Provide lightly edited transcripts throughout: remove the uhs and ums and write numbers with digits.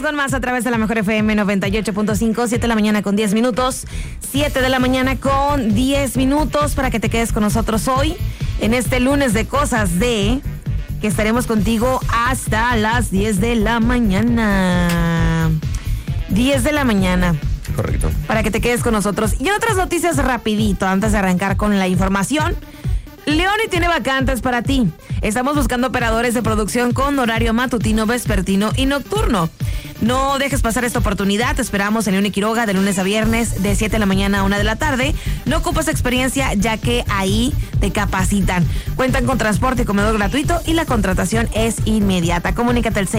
Con más a través de la Mejor FM 98.5, 7 de la mañana con 10 minutos, 7 de la mañana con 10 minutos para que te quedes con nosotros hoy en este lunes de Cosas de, que estaremos contigo hasta las 10 de la mañana. 10 de la mañana. Correcto. Para que te quedes con nosotros. Y en otras noticias rapidito, antes de arrancar con la información. Leoni tiene vacantes para ti. Estamos buscando operadores de producción con horario matutino, vespertino y nocturno. No dejes pasar esta oportunidad. Te esperamos en Leoni Quiroga de lunes a viernes de 7 de la mañana a 1 de la tarde. No ocupas experiencia ya que ahí te capacitan. Cuentan con transporte y comedor gratuito y la contratación es inmediata. Comunícate al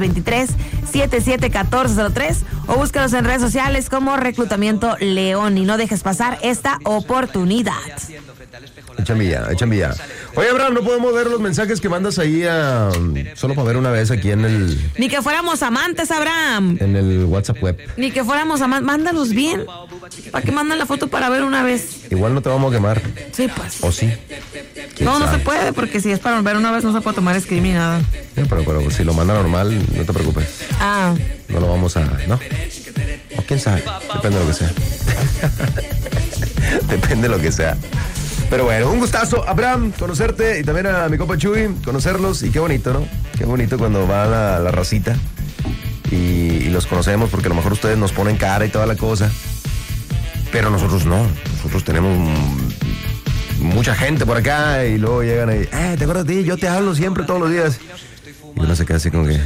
6623-771403 o búscalos en redes sociales como Reclutamiento Leoni. No dejes pasar esta oportunidad. Echa envía. Oye, Abraham, no podemos ver los mensajes que mandas ahí solo para ver una vez aquí en el... Ni que fuéramos amantes, Abraham. En el WhatsApp web. Ni que fuéramos amantes. Mándalos bien. ¿Para qué mandan la foto para ver una vez? Igual no te vamos a quemar. Sí, pues. ¿O sí? No se puede, porque si es para ver una vez no se puede tomar screen ni nada. Sí, pero si lo manda normal, no te preocupes. No lo vamos a... ¿No? O quién sabe. Depende de lo que sea. Depende de lo que sea. Pero bueno, un gustazo, Abraham, conocerte y también a mi compa Chuy, conocerlos y qué bonito, ¿no? Qué bonito cuando va la racita y los conocemos porque a lo mejor ustedes nos ponen cara y toda la cosa, pero nosotros no, nosotros tenemos mucha gente por acá y luego llegan y, ¿te acuerdas de ti? Yo te hablo siempre, todos los días. Y uno se queda así como que,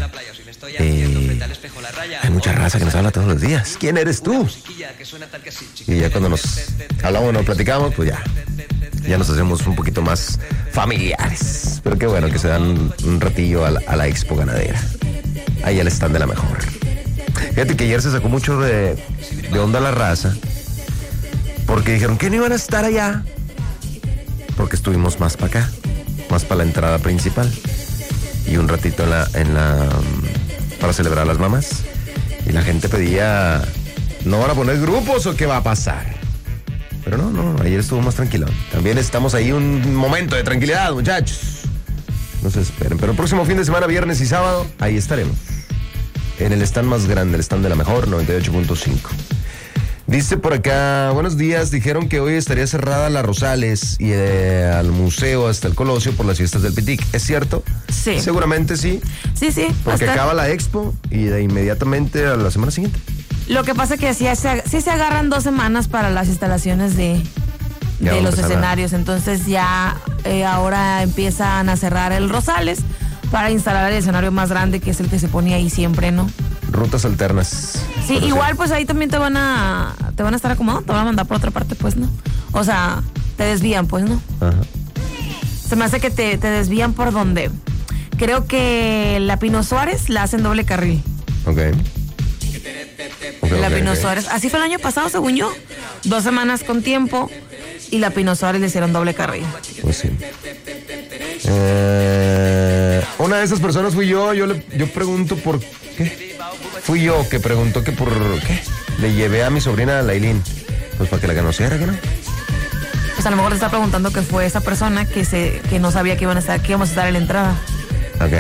hay mucha raza que nos habla todos los días. ¿Quién eres tú? Y ya cuando nos hablamos, nos platicamos, pues ya nos hacemos un poquito más familiares. Pero qué bueno que se dan un ratillo a la Expo Ganadera. Ahí al stand de la Mejor. Fíjate que ayer se sacó mucho de onda la raza, porque dijeron que no iban a estar allá, porque estuvimos más para acá, más para la entrada principal, y un ratito para celebrar a las mamás. Y la gente pedía, ¿no van a poner grupos o qué va a pasar? Pero no, ayer estuvo más tranquilo. También estamos ahí un momento de tranquilidad, muchachos. No se esperen. Pero el próximo fin de semana, viernes y sábado, ahí estaremos. En el stand más grande, el stand de la Mejor, 98.5. Dice por acá, buenos días, dijeron que hoy estaría cerrada la Rosales y al museo hasta el Colosio por las fiestas del Pitic. ¿Es cierto? Sí. Seguramente sí. Sí. Porque acaba la expo y de inmediatamente a la semana siguiente. Lo que pasa es que sí se agarran 2 semanas para las instalaciones de los escenarios. Entonces ya ahora empiezan a cerrar el Rosales para instalar el escenario más grande, que es el que se pone ahí siempre, ¿no? Rutas alternas. Sí, igual pues ahí también te van a estar acomodando, te van a mandar por otra parte, pues, ¿no? O sea, te desvían, pues, ¿no? Ajá. Se me hace que te desvían por donde. Creo que la Pino Suárez la hacen doble carril. Ok. La Pino Suárez. Así fue el año pasado, según yo. 2 semanas con tiempo y la Pino Suárez le hicieron doble carril. Pues sí. Una de esas personas fui yo. Yo pregunto por qué. Fui yo que preguntó que por qué. Le llevé a mi sobrina Lailín. Pues para que la conociera, ¿que no? Pues a lo mejor te está preguntando que fue esa persona que no sabía que íbamos a estar en la entrada. Ok.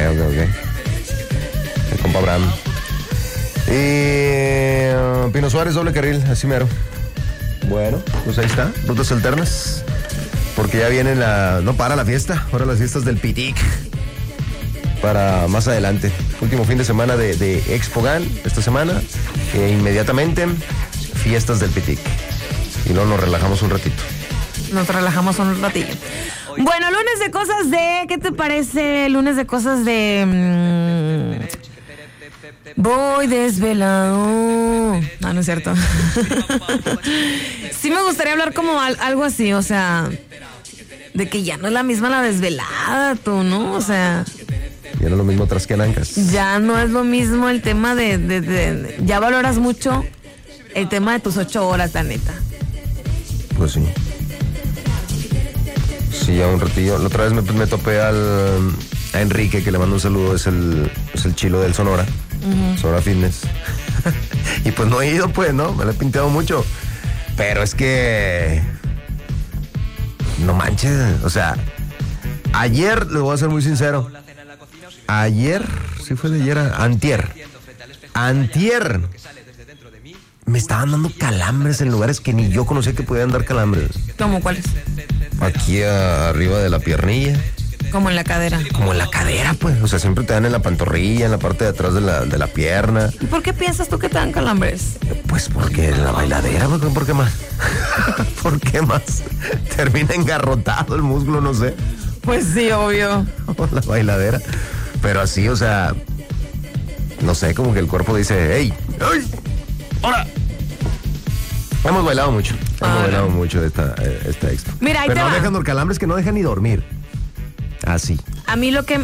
El compa Abraham. Pino Suárez, doble carril, así mero. Bueno, pues ahí está, rutas alternas. Porque ya viene no para la fiesta, ahora las fiestas del Pitic. Para más adelante. Último fin de semana de Expo Gan, esta semana. Inmediatamente, fiestas del Pitic. Y luego nos relajamos un ratito. Bueno, lunes de cosas de... ¿Qué te parece? Lunes de cosas de... Voy desvelado. No es cierto. Sí me gustaría hablar como algo así, o sea, de que ya no es la misma la desvelada, tú, ¿no? O sea, ya no es lo mismo tras que anancas. Ya no es lo mismo el tema de ya valoras mucho el tema de tus 8 horas, la neta. Pues sí. Sí, ya un ratillo. La otra vez me topé a Enrique, que le mando un saludo, es el chilo del Sonora. Sonora Fitness. Y pues no he ido, pues, ¿no? Me lo he pintado mucho. Pero es que... no manches, o sea... Ayer, le voy a ser muy sincero. Ayer, sí fue de ayer, antier. Antier me estaban dando calambres en lugares que ni yo conocía que podían dar calambres. ¿Cómo cuáles? Aquí arriba de la piernilla. Como en la cadera. Como en la cadera, pues. O sea, siempre te dan en la pantorrilla, en la parte de atrás de la pierna. ¿Y por qué piensas tú que te dan calambres? Pues porque en la bailadera, ¿por qué más? ¿Por qué más? Termina engarrotado el músculo, no sé. Pues sí, obvio. La bailadera. Pero así, o sea, no sé, como que el cuerpo dice, ¡ey! ¡Ey! ¡Ahora! Hemos bailado mucho. Hemos bailado mucho esta expo. Mira, ahí pero te no va. dejan calambres que no dejan ni dormir. Así. A mí lo que